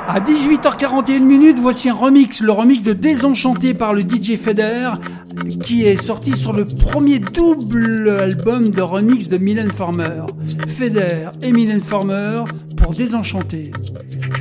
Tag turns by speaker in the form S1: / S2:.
S1: À 18h41, voici un remix, le remix de Désenchanté par le DJ Feder, qui est sorti sur le premier double album de remix de Mylène Farmer. Feder et Mylène Farmer pour Désenchanté.